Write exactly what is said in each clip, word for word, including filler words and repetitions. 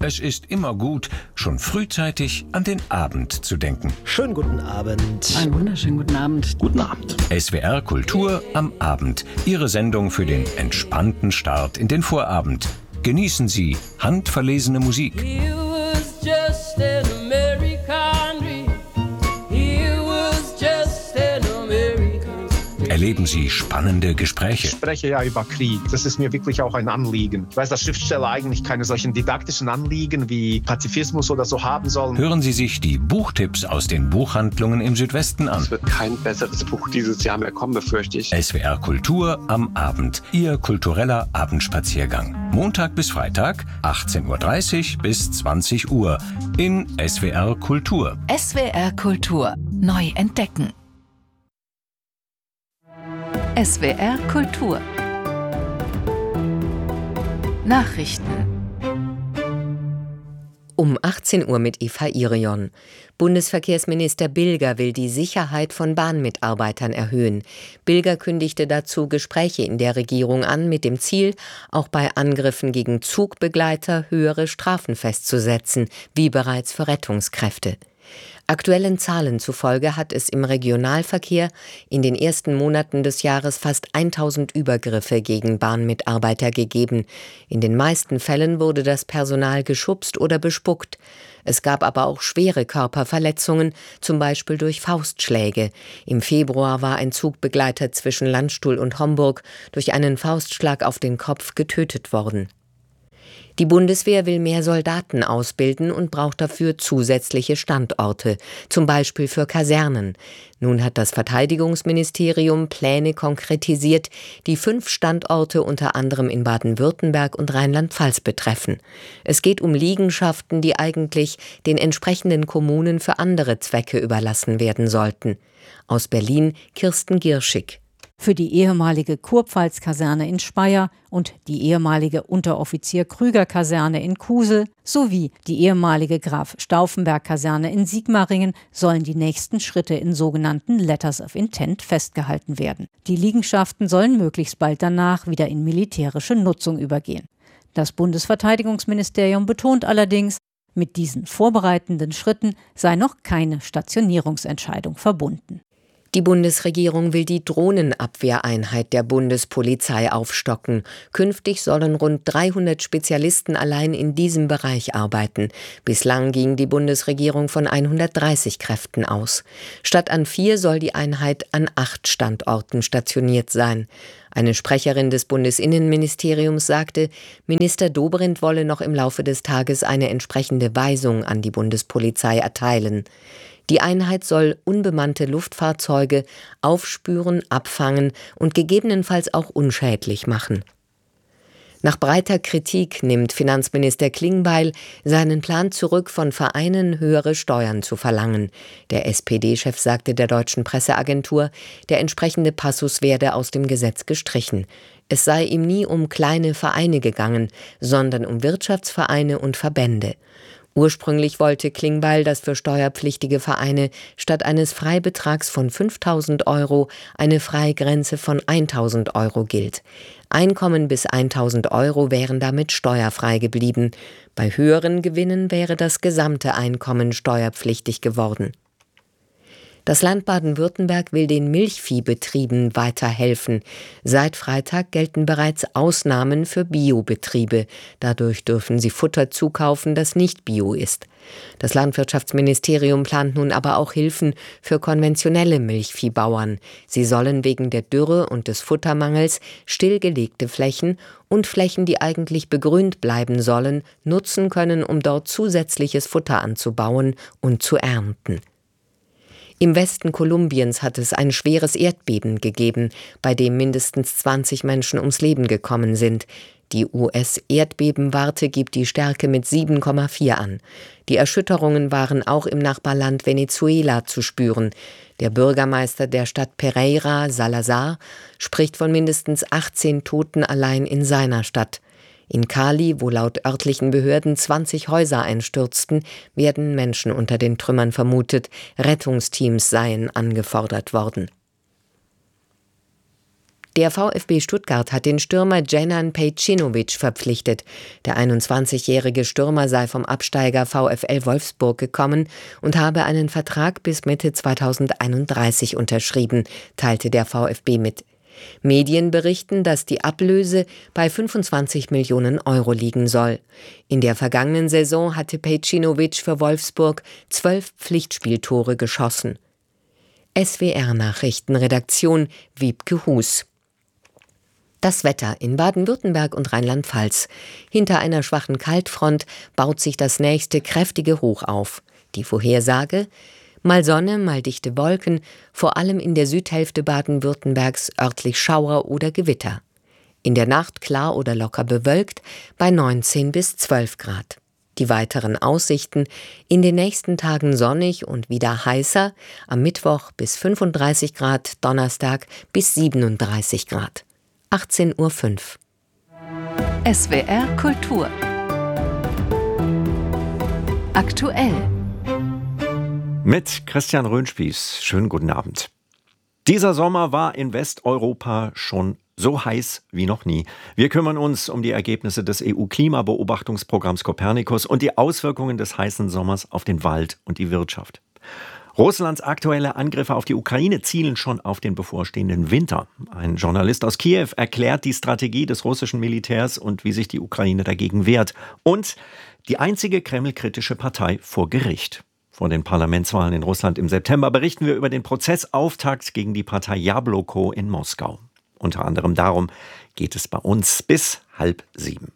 Es ist immer gut, schon frühzeitig an den Abend zu denken. Schönen guten Abend. Einen wunderschönen guten Abend. Guten Abend. S W R Kultur am Abend. Ihre Sendung für den entspannten Start in den Vorabend. Genießen Sie handverlesene Musik. Erleben Sie spannende Gespräche. Ich spreche ja über Krieg. Das ist mir wirklich auch ein Anliegen. Ich weiß, dass Schriftsteller eigentlich keine solchen didaktischen Anliegen wie Pazifismus oder so haben sollen. Hören Sie sich die Buchtipps aus den Buchhandlungen im Südwesten an. Es wird kein besseres Buch dieses Jahr mehr kommen, befürchte ich. S W R Kultur am Abend. Ihr kultureller Abendspaziergang. Montag bis Freitag, achtzehn Uhr dreißig bis zwanzig Uhr in S W R Kultur. S W R Kultur. Neu entdecken. S W R Kultur. Nachrichten. Um achtzehn Uhr mit Eva Irion. Bundesverkehrsminister Bilger will die Sicherheit von Bahnmitarbeitern erhöhen. Bilger kündigte dazu Gespräche in der Regierung an, mit dem Ziel, auch bei Angriffen gegen Zugbegleiter höhere Strafen festzusetzen, wie bereits für Rettungskräfte. Aktuellen Zahlen zufolge hat es im Regionalverkehr in den ersten Monaten des Jahres fast tausend Übergriffe gegen Bahnmitarbeiter gegeben. In den meisten Fällen wurde das Personal geschubst oder bespuckt. Es gab aber auch schwere Körperverletzungen, zum Beispiel durch Faustschläge. Im Februar war ein Zugbegleiter zwischen Landstuhl und Homburg durch einen Faustschlag auf den Kopf getötet worden. Die Bundeswehr will mehr Soldaten ausbilden und braucht dafür zusätzliche Standorte, zum Beispiel für Kasernen. Nun hat das Verteidigungsministerium Pläne konkretisiert, die fünf Standorte unter anderem in Baden-Württemberg und Rheinland-Pfalz betreffen. Es geht um Liegenschaften, die eigentlich den entsprechenden Kommunen für andere Zwecke überlassen werden sollten. Aus Berlin Kirsten Gierschig. Für die ehemalige Kurpfalz-Kaserne in Speyer und die ehemalige Unteroffizier-Krüger-Kaserne in Kusel sowie die ehemalige Graf-Stauffenberg-Kaserne in Sigmaringen sollen die nächsten Schritte in sogenannten Letters of Intent festgehalten werden. Die Liegenschaften sollen möglichst bald danach wieder in militärische Nutzung übergehen. Das Bundesverteidigungsministerium betont allerdings, mit diesen vorbereitenden Schritten sei noch keine Stationierungsentscheidung verbunden. Die Bundesregierung will die Drohnenabwehreinheit der Bundespolizei aufstocken. Künftig sollen rund dreihundert Spezialisten allein in diesem Bereich arbeiten. Bislang ging die Bundesregierung von hundertdreißig Kräften aus. Statt an vier soll die Einheit an acht Standorten stationiert sein. Eine Sprecherin des Bundesinnenministeriums sagte, Minister Dobrindt wolle noch im Laufe des Tages eine entsprechende Weisung an die Bundespolizei erteilen. Die Einheit soll unbemannte Luftfahrzeuge aufspüren, abfangen und gegebenenfalls auch unschädlich machen. Nach breiter Kritik nimmt Finanzminister Klingbeil seinen Plan zurück, von Vereinen höhere Steuern zu verlangen. Der S P D-Chef sagte der deutschen Presseagentur, der entsprechende Passus werde aus dem Gesetz gestrichen. Es sei ihm nie um kleine Vereine gegangen, sondern um Wirtschaftsvereine und Verbände. Ursprünglich wollte Klingbeil, dass für steuerpflichtige Vereine statt eines Freibetrags von fünftausend Euro eine Freigrenze von tausend Euro gilt. Einkommen bis tausend Euro wären damit steuerfrei geblieben. Bei höheren Gewinnen wäre das gesamte Einkommen steuerpflichtig geworden. Das Land Baden-Württemberg will den Milchviehbetrieben weiterhelfen. Seit Freitag gelten bereits Ausnahmen für Biobetriebe. Dadurch dürfen sie Futter zukaufen, das nicht bio ist. Das Landwirtschaftsministerium plant nun aber auch Hilfen für konventionelle Milchviehbauern. Sie sollen wegen der Dürre und des Futtermangels stillgelegte Flächen und Flächen, die eigentlich begrünt bleiben sollen, nutzen können, um dort zusätzliches Futter anzubauen und zu ernten. Im Westen Kolumbiens hat es ein schweres Erdbeben gegeben, bei dem mindestens zwanzig Menschen ums Leben gekommen sind. Die U S-Erdbebenwarte gibt die Stärke mit sieben Komma vier an. Die Erschütterungen waren auch im Nachbarland Venezuela zu spüren. Der Bürgermeister der Stadt Pereira, Salazar, spricht von mindestens achtzehn Toten allein in seiner Stadt. In Cali, wo laut örtlichen Behörden zwanzig Häuser einstürzten, werden Menschen unter den Trümmern vermutet. Rettungsteams seien angefordert worden. Der VfB Stuttgart hat den Stürmer Dženan Pejčinović verpflichtet. Der einundzwanzigjährige Stürmer sei vom Absteiger VfL Wolfsburg gekommen und habe einen Vertrag bis Mitte zweitausendeinunddreißig unterschrieben, teilte der VfB mit. Medien berichten, dass die Ablöse bei fünfundzwanzig Millionen Euro liegen soll. In der vergangenen Saison hatte Pejčinović für Wolfsburg zwölf Pflichtspieltore geschossen. S W R-Nachrichtenredaktion Wiebke Hus. Das Wetter in Baden-Württemberg und Rheinland-Pfalz. Hinter einer schwachen Kaltfront baut sich das nächste kräftige Hoch auf. Die Vorhersage: mal Sonne, mal dichte Wolken, vor allem in der Südhälfte Baden-Württembergs örtlich Schauer oder Gewitter. In der Nacht klar oder locker bewölkt bei neunzehn bis zwölf Grad. Die weiteren Aussichten: in den nächsten Tagen sonnig und wieder heißer, am Mittwoch bis fünfunddreißig Grad, Donnerstag bis siebenunddreißig Grad. achtzehn Uhr fünf. S W R Kultur. Aktuell. Mit Christian Röhnspieß. Schönen guten Abend. Dieser Sommer war in Westeuropa schon so heiß wie noch nie. Wir kümmern uns um die Ergebnisse des E U-Klimabeobachtungsprogramms Copernicus und die Auswirkungen des heißen Sommers auf den Wald und die Wirtschaft. Russlands aktuelle Angriffe auf die Ukraine zielen schon auf den bevorstehenden Winter. Ein Journalist aus Kiew erklärt die Strategie des russischen Militärs und wie sich die Ukraine dagegen wehrt. Und die einzige kremlkritische Partei vor Gericht. Vor den Parlamentswahlen in Russland im September berichten wir über den Prozessauftakt gegen die Partei Jabloko in Moskau. Unter anderem darum geht es bei uns bis halb sieben.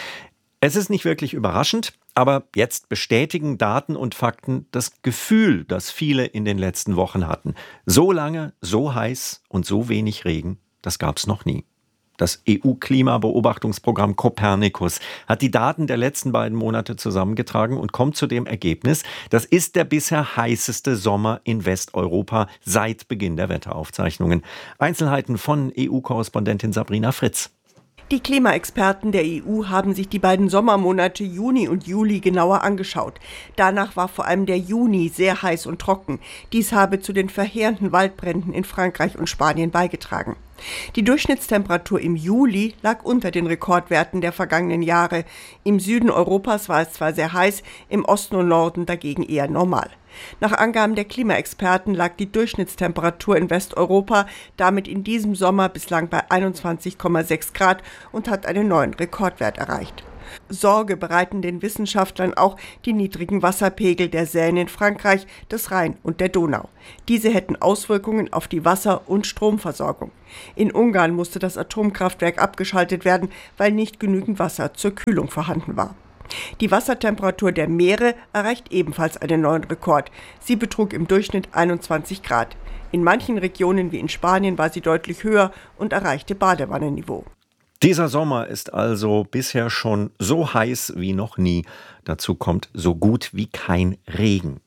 Es ist nicht wirklich überraschend, aber jetzt bestätigen Daten und Fakten das Gefühl, das viele in den letzten Wochen hatten. So lange, so heiß und so wenig Regen, das gab es noch nie. Das E U-Klimabeobachtungsprogramm Copernicus hat die Daten der letzten beiden Monate zusammengetragen und kommt zu dem Ergebnis, das ist der bisher heißeste Sommer in Westeuropa seit Beginn der Wetteraufzeichnungen. Einzelheiten von E U-Korrespondentin Sabrina Fritz. Die Klimaexperten der E U haben sich die beiden Sommermonate Juni und Juli genauer angeschaut. Danach war vor allem der Juni sehr heiß und trocken. Dies habe zu den verheerenden Waldbränden in Frankreich und Spanien beigetragen. Die Durchschnittstemperatur im Juli lag unter den Rekordwerten der vergangenen Jahre. Im Süden Europas war es zwar sehr heiß, im Osten und Norden dagegen eher normal. Nach Angaben der Klimaexperten lag die Durchschnittstemperatur in Westeuropa damit in diesem Sommer bislang bei einundzwanzig Komma sechs Grad und hat einen neuen Rekordwert erreicht. Sorge bereiten den Wissenschaftlern auch die niedrigen Wasserpegel der Seine in Frankreich, des Rhein und der Donau. Diese hätten Auswirkungen auf die Wasser- und Stromversorgung. In Ungarn musste das Atomkraftwerk abgeschaltet werden, weil nicht genügend Wasser zur Kühlung vorhanden war. Die Wassertemperatur der Meere erreicht ebenfalls einen neuen Rekord. Sie betrug im Durchschnitt einundzwanzig Grad. In manchen Regionen wie in Spanien war sie deutlich höher und erreichte Badewannenniveau. Dieser Sommer ist also bisher schon so heiß wie noch nie. Dazu kommt so gut wie kein Regen.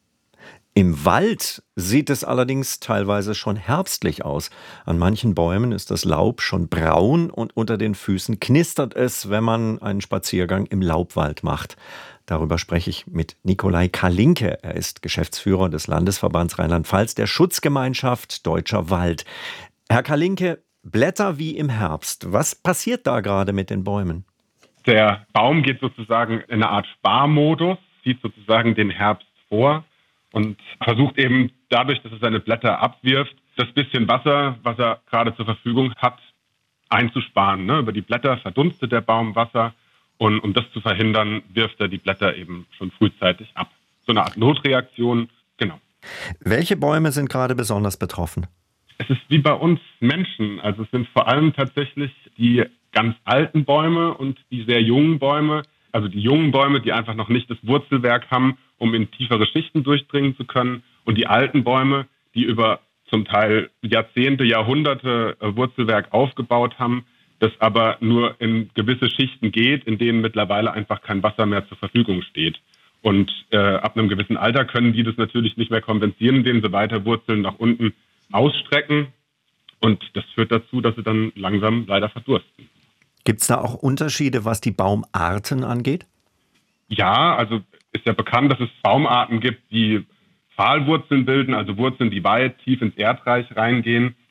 Im Wald sieht es allerdings teilweise schon herbstlich aus. An manchen Bäumen ist das Laub schon braun und unter den Füßen knistert es, wenn man einen Spaziergang im Laubwald macht. Darüber spreche ich mit Nikolai Kalinke. Er ist Geschäftsführer des Landesverbands Rheinland-Pfalz der Schutzgemeinschaft Deutscher Wald. Herr Kalinke, Blätter wie im Herbst. Was passiert da gerade mit den Bäumen? Der Baum geht sozusagen in eine Art Sparmodus, zieht sozusagen den Herbst vor und versucht eben dadurch, dass er seine Blätter abwirft, das bisschen Wasser, was er gerade zur Verfügung hat, einzusparen. Ne? Über die Blätter verdunstet der Baum Wasser und um das zu verhindern, wirft er die Blätter eben schon frühzeitig ab. So eine Art Notreaktion, genau. Welche Bäume sind gerade besonders betroffen? Es ist wie bei uns Menschen. Also es sind vor allem tatsächlich die ganz alten Bäume und die sehr jungen Bäume. Also die jungen Bäume, die einfach noch nicht das Wurzelwerk haben, um in tiefere Schichten durchdringen zu können. Und die alten Bäume, die über zum Teil Jahrzehnte, Jahrhunderte Wurzelwerk aufgebaut haben, das aber nur in gewisse Schichten geht, in denen mittlerweile einfach kein Wasser mehr zur Verfügung steht. Und äh, ab einem gewissen Alter können die das natürlich nicht mehr kompensieren, indem sie weiter Wurzeln nach unten ausstrecken. Und das führt dazu, dass sie dann langsam leider verdursten. Gibt es da auch Unterschiede, was die Baumarten angeht? Ja, also ist ja bekannt, dass es Baumarten gibt, die Pfahlwurzeln bilden, also Wurzeln, die weit tief ins Erdreich reingehen. Das ist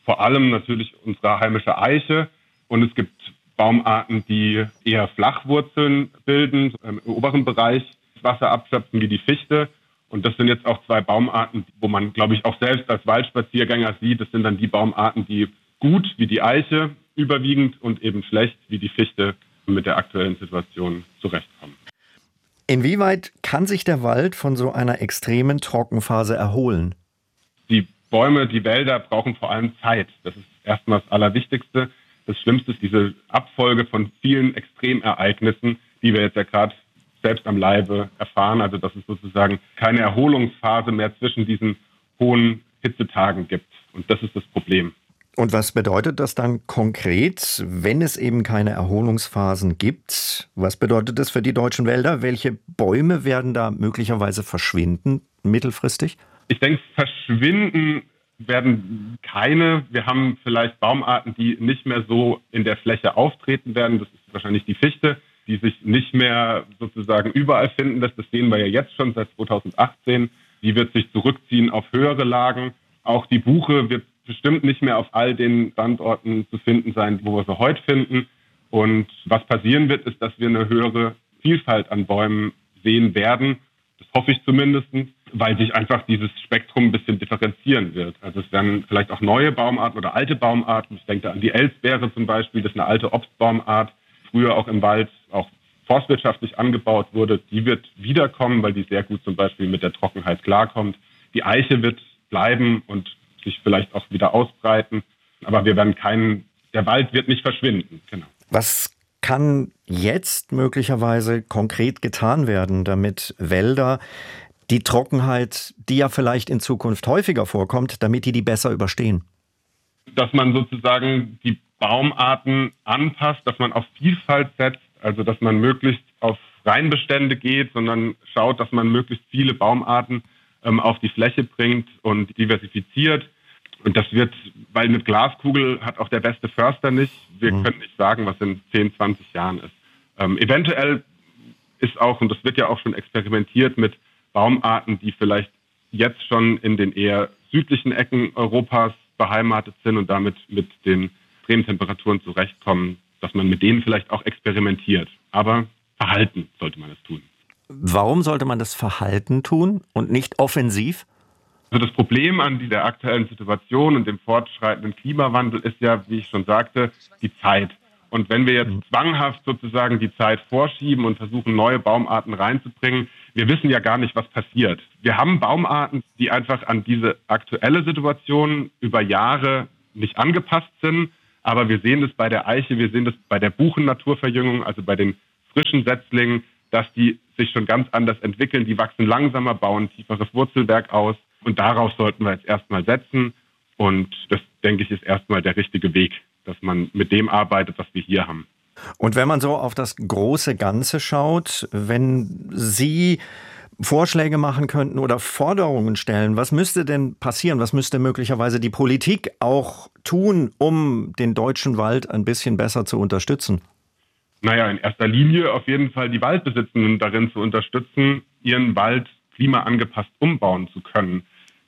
vor allem natürlich unsere heimische Eiche. Und es gibt Baumarten, die eher Flachwurzeln bilden, im oberen Bereich Wasser abschöpfen, wie die Fichte. Und das sind jetzt auch zwei Baumarten, wo man, glaube ich, auch selbst als Waldspaziergänger sieht, das sind dann die Baumarten, die gut wie die Eiche überwiegend und eben schlecht wie die Fichte mit der aktuellen Situation zurechtkommen. Inwieweit kann sich der Wald von so einer extremen Trockenphase erholen? Die Bäume, die Wälder brauchen vor allem Zeit. Das ist erstmal das Allerwichtigste. Das Schlimmste ist diese Abfolge von vielen Extremereignissen, die wir jetzt ja gerade selbst am Leibe erfahren. Also dass es sozusagen keine Erholungsphase mehr zwischen diesen hohen Hitzetagen gibt. Und das ist das Problem. Und was bedeutet das dann konkret, wenn es eben keine Erholungsphasen gibt? Was bedeutet das für die deutschen Wälder? Welche Bäume werden da möglicherweise verschwinden, mittelfristig? Ich denke, verschwinden werden keine. Wir haben vielleicht Baumarten, die nicht mehr so in der Fläche auftreten werden. Das ist wahrscheinlich die Fichte, die sich nicht mehr sozusagen überall finden lässt. Das sehen wir ja jetzt schon seit zweitausendachtzehn. Die wird sich zurückziehen auf höhere Lagen. Auch die Buche wird bestimmt nicht mehr auf all den Standorten zu finden sein, wo wir sie heute finden. Und was passieren wird, ist, dass wir eine höhere Vielfalt an Bäumen sehen werden. Das hoffe ich zumindest, weil sich einfach dieses Spektrum ein bisschen differenzieren wird. Also es werden vielleicht auch neue Baumarten oder alte Baumarten. Ich denke da an die Elsbeere zum Beispiel, das ist eine alte Obstbaumart, früher auch im Wald auch forstwirtschaftlich angebaut wurde. Die wird wiederkommen, weil die sehr gut zum Beispiel mit der Trockenheit klarkommt. Die Eiche wird bleiben und sich vielleicht auch wieder ausbreiten. Aber wir werden keinen, der Wald wird nicht verschwinden. Genau. Was kann jetzt möglicherweise konkret getan werden, damit Wälder die Trockenheit, die ja vielleicht in Zukunft häufiger vorkommt, damit die die besser überstehen? Dass man sozusagen die Baumarten anpasst, dass man auf Vielfalt setzt, also dass man möglichst auf Reinbestände geht, sondern schaut, dass man möglichst viele Baumarten ähm, auf die Fläche bringt und diversifiziert. Und das wird, weil eine Glaskugel hat auch der beste Förster nicht. Wir mhm. können nicht sagen, was in zehn, zwanzig Jahren ist. Ähm, eventuell ist auch, und das wird ja auch schon experimentiert mit Baumarten, die vielleicht jetzt schon in den eher südlichen Ecken Europas beheimatet sind und damit mit den extremen Temperaturen zurechtkommen, dass man mit denen vielleicht auch experimentiert. Aber verhalten sollte man es tun. Warum sollte man das verhalten tun und nicht offensiv? Also das Problem an dieser aktuellen Situation und dem fortschreitenden Klimawandel ist ja, wie ich schon sagte, die Zeit. Und wenn wir jetzt zwanghaft sozusagen die Zeit vorschieben und versuchen, neue Baumarten reinzubringen, wir wissen ja gar nicht, was passiert. Wir haben Baumarten, die einfach an diese aktuelle Situation über Jahre nicht angepasst sind. Aber wir sehen das bei der Eiche, wir sehen das bei der Buchen-Naturverjüngung, also bei den frischen Setzlingen, dass die sich schon ganz anders entwickeln. Die wachsen langsamer, bauen ein tieferes Wurzelwerk aus. Und darauf sollten wir jetzt erstmal setzen. Und das, denke ich, ist erstmal der richtige Weg, dass man mit dem arbeitet, was wir hier haben. Und wenn man so auf das große Ganze schaut, wenn Sie Vorschläge machen könnten oder Forderungen stellen, was müsste denn passieren? Was müsste möglicherweise die Politik auch tun, um den deutschen Wald ein bisschen besser zu unterstützen? Naja, in erster Linie auf jeden Fall die Waldbesitzenden darin zu unterstützen, ihren Wald klimaangepasst umbauen zu können.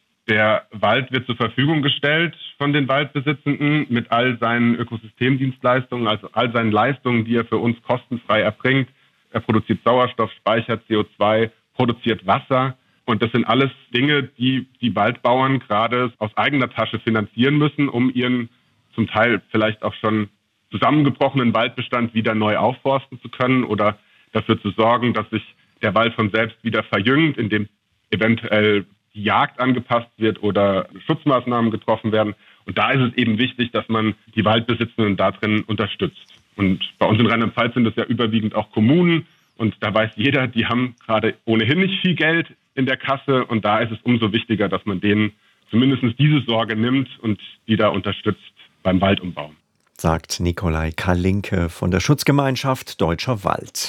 Der Wald wird zur Verfügung gestellt von den Waldbesitzenden mit all seinen Ökosystemdienstleistungen, also all seinen Leistungen, die er für uns kostenfrei erbringt. Er produziert Sauerstoff, speichert C O zwei, produziert Wasser. Und das sind alles Dinge, die die Waldbauern gerade aus eigener Tasche finanzieren müssen, um ihren zum Teil vielleicht auch schon zusammengebrochenen Waldbestand wieder neu aufforsten zu können oder dafür zu sorgen, dass sich der Wald von selbst wieder verjüngt, indem eventuell die Jagd angepasst wird oder Schutzmaßnahmen getroffen werden. Und da ist es eben wichtig, dass man die Waldbesitzenden da drin unterstützt. Und bei uns in Rheinland-Pfalz sind das ja überwiegend auch Kommunen. Und da weiß jeder, die haben gerade ohnehin nicht viel Geld in der Kasse. Und da ist es umso wichtiger, dass man denen zumindest diese Sorge nimmt und die da unterstützt beim Waldumbau. Sagt Nikolai Kalinke von der Schutzgemeinschaft Deutscher Wald.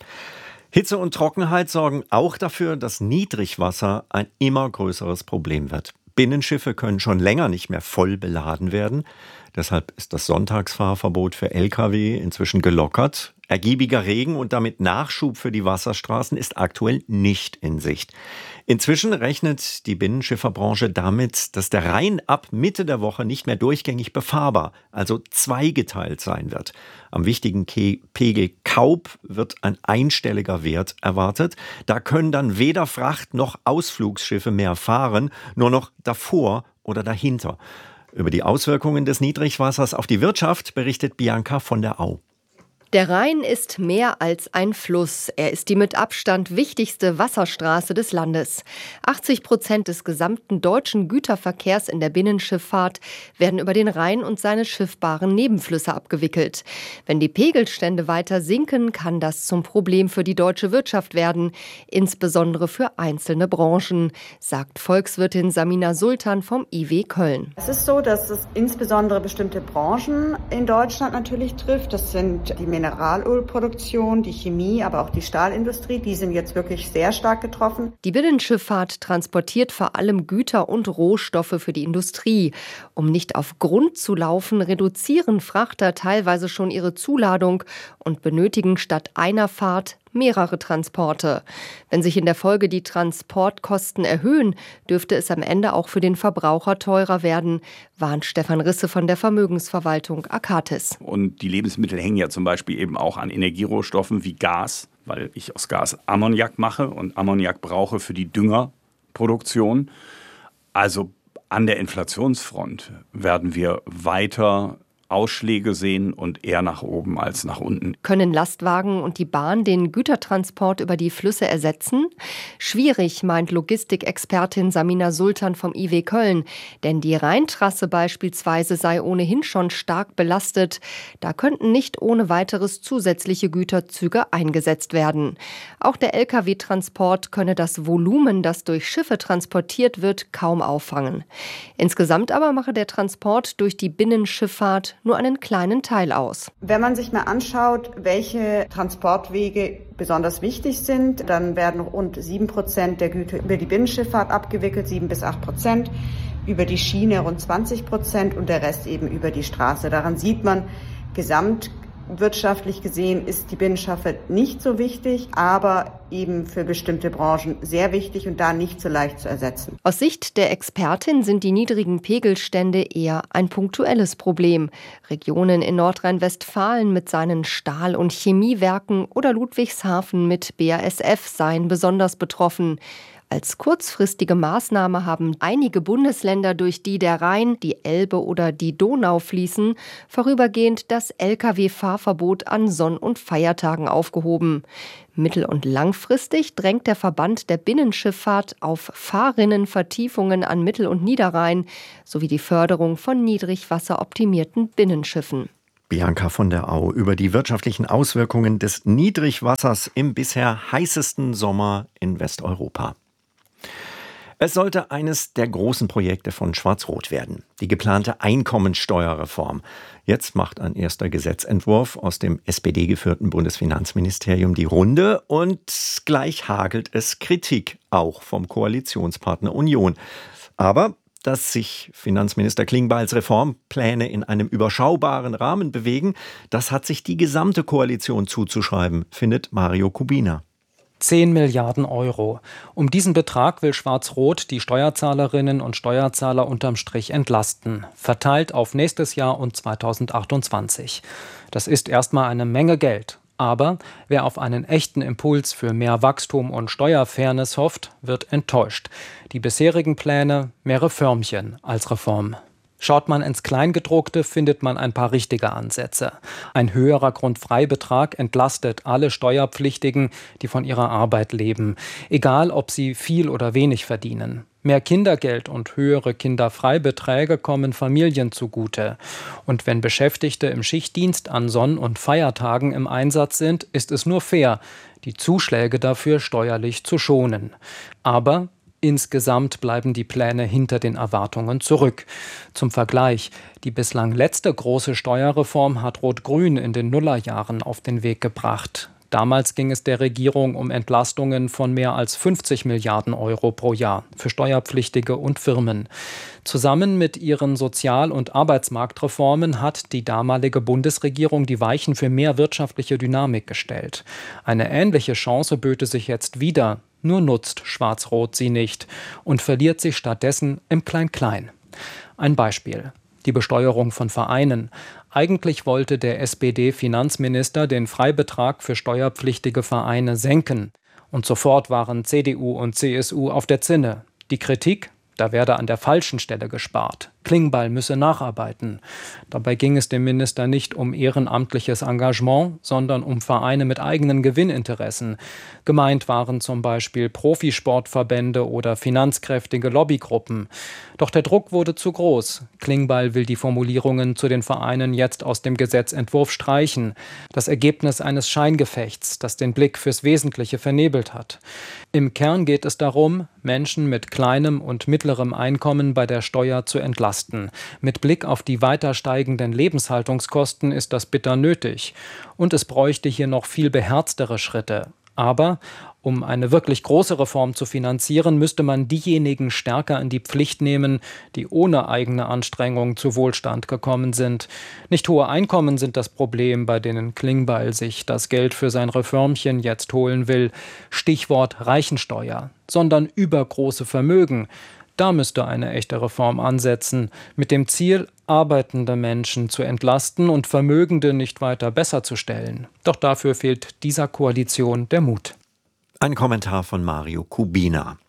Hitze und Trockenheit sorgen auch dafür, dass Niedrigwasser ein immer größeres Problem wird. Binnenschiffe können schon länger nicht mehr voll beladen werden. Deshalb ist das Sonntagsfahrverbot für L K W inzwischen gelockert. Ergiebiger Regen und damit Nachschub für die Wasserstraßen ist aktuell nicht in Sicht. Inzwischen rechnet die Binnenschifferbranche damit, dass der Rhein ab Mitte der Woche nicht mehr durchgängig befahrbar, also zweigeteilt sein wird. Am wichtigen Ke- Pegel Kaub wird ein einstelliger Wert erwartet. Da können dann weder Fracht- noch Ausflugsschiffe mehr fahren, nur noch davor oder dahinter. Über die Auswirkungen des Niedrigwassers auf die Wirtschaft berichtet Bianca von der Au. Der Rhein ist mehr als ein Fluss. Er ist die mit Abstand wichtigste Wasserstraße des Landes. achtzig Prozent des gesamten deutschen Güterverkehrs in der Binnenschifffahrt werden über den Rhein und seine schiffbaren Nebenflüsse abgewickelt. Wenn die Pegelstände weiter sinken, kann das zum Problem für die deutsche Wirtschaft werden, insbesondere für einzelne Branchen, sagt Volkswirtin Samina Sultan vom I W Köln. Es ist so, dass es insbesondere bestimmte Branchen in Deutschland natürlich trifft. Das sind die Mineralölproduktion, die Chemie, aber auch die Stahlindustrie, die sind jetzt wirklich sehr stark getroffen. Die Binnenschifffahrt transportiert vor allem Güter und Rohstoffe für die Industrie. Um nicht auf Grund zu laufen, reduzieren Frachter teilweise schon ihre Zuladung und benötigen statt einer Fahrt mehrere Transporte. Wenn sich in der Folge die Transportkosten erhöhen, dürfte es am Ende auch für den Verbraucher teurer werden, warnt Stefan Risse von der Vermögensverwaltung Akatis. Und die Lebensmittel hängen ja zum Beispiel eben auch an Energierohstoffen wie Gas, weil ich aus Gas Ammoniak mache und Ammoniak brauche für die Düngerproduktion. Also an der Inflationsfront werden wir weiter Ausschläge sehen und eher nach oben als nach unten. Können Lastwagen und die Bahn den Gütertransport über die Flüsse ersetzen? Schwierig, meint Logistikexpertin Samina Sultan vom I W Köln. Denn die Rheintrasse beispielsweise sei ohnehin schon stark belastet. Da könnten nicht ohne weiteres zusätzliche Güterzüge eingesetzt werden. Auch der L K W-Transport könne das Volumen, das durch Schiffe transportiert wird, kaum auffangen. Insgesamt aber mache der Transport durch die Binnenschifffahrt nur einen kleinen Teil aus. Wenn man sich mal anschaut, welche Transportwege besonders wichtig sind, dann werden rund sieben Prozent der Güter über die Binnenschifffahrt abgewickelt, sieben bis acht Prozent, über die Schiene rund zwanzig Prozent und der Rest eben über die Straße. Daran sieht man, gesamtwirtschaftlich gesehen ist die Binnenschifffahrt nicht so wichtig, aber eben für bestimmte Branchen sehr wichtig und da nicht so leicht zu ersetzen. Aus Sicht der Expertin sind die niedrigen Pegelstände eher ein punktuelles Problem. Regionen in Nordrhein-Westfalen mit seinen Stahl- und Chemiewerken oder Ludwigshafen mit B A S F seien besonders betroffen. Als kurzfristige Maßnahme haben einige Bundesländer, durch die der Rhein, die Elbe oder die Donau fließen, vorübergehend das L K W-Fahrverbot an Sonn- und Feiertagen aufgehoben. Mittel- und langfristig drängt der Verband der Binnenschifffahrt auf Fahrrinnenvertiefungen an Mittel- und Niederrhein sowie die Förderung von niedrigwasseroptimierten Binnenschiffen. Bianca von der Au über die wirtschaftlichen Auswirkungen des Niedrigwassers im bisher heißesten Sommer in Westeuropa. Es sollte eines der großen Projekte von Schwarz-Rot werden, die geplante Einkommensteuerreform. Jetzt macht ein erster Gesetzentwurf aus dem S P D-geführten Bundesfinanzministerium die Runde und gleich hagelt es Kritik, auch vom Koalitionspartner Union. Aber dass sich Finanzminister Klingbeils Reformpläne in einem überschaubaren Rahmen bewegen, das hat sich die gesamte Koalition zuzuschreiben, findet Mario Kubina. zehn Milliarden Euro. Um diesen Betrag will Schwarz-Rot die Steuerzahlerinnen und Steuerzahler unterm Strich entlasten, verteilt auf nächstes Jahr und zweitausendachtundzwanzig. Das ist erstmal eine Menge Geld. Aber wer auf einen echten Impuls für mehr Wachstum und Steuerfairness hofft, wird enttäuscht. Die bisherigen Pläne mehr Reformchen als Reform. Schaut man ins Kleingedruckte, findet man ein paar richtige Ansätze. Ein höherer Grundfreibetrag entlastet alle Steuerpflichtigen, die von ihrer Arbeit leben, egal ob sie viel oder wenig verdienen. Mehr Kindergeld und höhere Kinderfreibeträge kommen Familien zugute. Und wenn Beschäftigte im Schichtdienst an Sonn- und Feiertagen im Einsatz sind, ist es nur fair, die Zuschläge dafür steuerlich zu schonen. Aber insgesamt bleiben die Pläne hinter den Erwartungen zurück. Zum Vergleich, die bislang letzte große Steuerreform hat Rot-Grün in den Nullerjahren auf den Weg gebracht. Damals ging es der Regierung um Entlastungen von mehr als fünfzig Milliarden Euro pro Jahr für Steuerpflichtige und Firmen. Zusammen mit ihren Sozial- und Arbeitsmarktreformen hat die damalige Bundesregierung die Weichen für mehr wirtschaftliche Dynamik gestellt. Eine ähnliche Chance böte sich jetzt wieder, nur nutzt Schwarz-Rot sie nicht und verliert sich stattdessen im Klein-Klein. Ein Beispiel: die Besteuerung von Vereinen. Eigentlich wollte der S P D-Finanzminister den Freibetrag für steuerpflichtige Vereine senken. Und sofort waren C D U und C S U auf der Zinne. Die Kritik: da werde an der falschen Stelle gespart. Klingbeil müsse nacharbeiten. Dabei ging es dem Minister nicht um ehrenamtliches Engagement, sondern um Vereine mit eigenen Gewinninteressen. Gemeint waren zum Beispiel Profisportverbände oder finanzkräftige Lobbygruppen. Doch der Druck wurde zu groß. Klingbeil will die Formulierungen zu den Vereinen jetzt aus dem Gesetzentwurf streichen. Das Ergebnis eines Scheingefechts, das den Blick fürs Wesentliche vernebelt hat. Im Kern geht es darum, Menschen mit kleinem und mittlerem Einkommen bei der Steuer zu entlasten. Mit Blick auf die weiter steigenden Lebenshaltungskosten ist das bitter nötig. Und es bräuchte hier noch viel beherztere Schritte. Aber um eine wirklich große Reform zu finanzieren, müsste man diejenigen stärker in die Pflicht nehmen, die ohne eigene Anstrengung zu Wohlstand gekommen sind. Nicht hohe Einkommen sind das Problem, bei denen Klingbeil sich das Geld für sein Reformchen jetzt holen will. Stichwort Reichensteuer, sondern übergroße Vermögen. Da müsste eine echte Reform ansetzen, mit dem Ziel, arbeitende Menschen zu entlasten und Vermögende nicht weiter besser zu stellen. Doch dafür fehlt dieser Koalition der Mut. Ein Kommentar von Mario Kubina.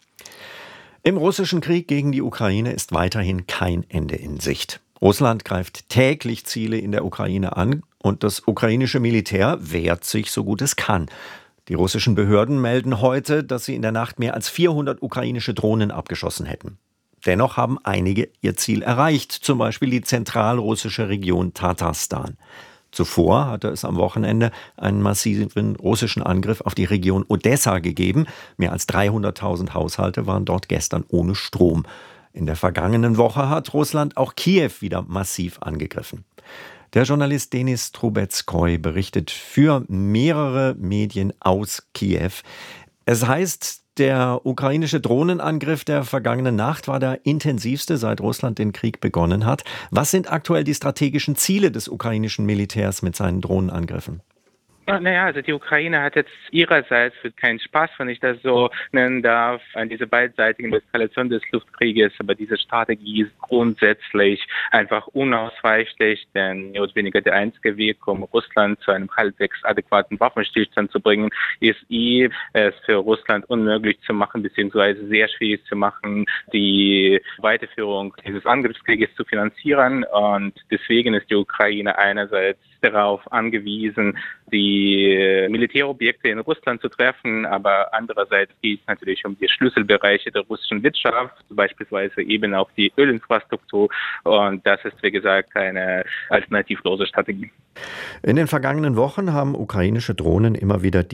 Im russischen Krieg gegen die Ukraine ist weiterhin kein Ende in Sicht. Russland greift täglich Ziele in der Ukraine an und das ukrainische Militär wehrt sich so gut es kann. Die russischen Behörden melden heute, dass sie in der Nacht mehr als vierhundert ukrainische Drohnen abgeschossen hätten. Dennoch haben einige ihr Ziel erreicht, zum Beispiel die zentralrussische Region Tatarstan. Zuvor hatte es am Wochenende einen massiven russischen Angriff auf die Region Odessa gegeben. Mehr als dreihunderttausend Haushalte waren dort gestern ohne Strom. In der vergangenen Woche hat Russland auch Kiew wieder massiv angegriffen. Der Journalist Denis Trubetskoy berichtet für mehrere Medien aus Kiew. Es heißt, der ukrainische Drohnenangriff der vergangenen Nacht war der intensivste, seit Russland den Krieg begonnen hat. Was sind aktuell die strategischen Ziele des ukrainischen Militärs mit seinen Drohnenangriffen? Naja, also die Ukraine hat jetzt ihrerseits für keinen Spaß, wenn ich das so nennen darf, an diese beidseitigen Eskalation des Luftkrieges. Aber diese Strategie ist grundsätzlich einfach unausweichlich, denn mehr oder weniger der einzige Weg, um Russland zu einem halbwegs adäquaten Waffenstillstand zu bringen, ist eh, es für Russland unmöglich zu machen, beziehungsweise sehr schwierig zu machen, die Weiterführung dieses Angriffskrieges zu finanzieren. Und deswegen ist die Ukraine einerseits darauf angewiesen, die Militärobjekte in Russland zu treffen, aber andererseits geht es natürlich um die Schlüsselbereiche der russischen Wirtschaft, beispielsweise eben auch die Ölinfrastruktur, und das ist, wie gesagt, eine alternativlose Strategie. In den vergangenen Wochen haben ukrainische Drohnen immer wieder die